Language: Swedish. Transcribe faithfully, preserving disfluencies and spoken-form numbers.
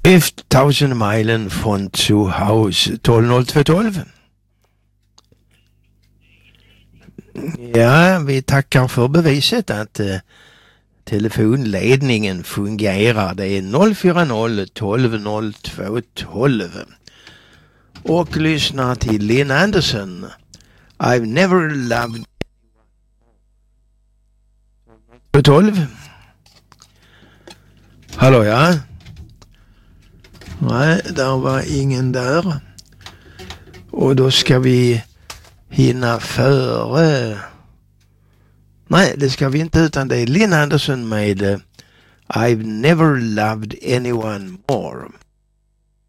If thousand milen från to house tolv noll två tolv. Ja, vi tackar för beviset att eh, telefonledningen fungerar. Det är noll fyra noll tolv noll två tolv. Och lyssnar till Lynn Anderson. I've never loved tolv. Hallå, ja. Nej, där var ingen där. Och då ska vi hinna före. Nej, det ska vi inte, utan det är Lynn Anderson med I've never loved anyone more.